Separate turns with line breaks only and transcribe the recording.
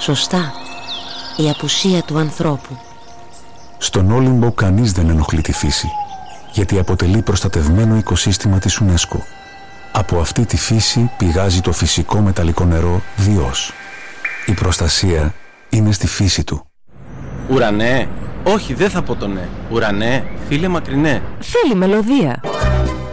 Σωστά, η απουσία του ανθρώπου.
Στον Όλυμπο κανείς δεν ενοχλεί τη φύση, γιατί αποτελεί προστατευμένο οικοσύστημα της UNESCO. Από αυτή τη φύση πηγάζει το φυσικό μεταλλικό νερό Διός. Η προστασία είναι στη φύση του.
Ουρανέ, όχι δεν θα πω το ναι. Ουρανέ, φίλε μακρινέ.
Θέλει μελωδία.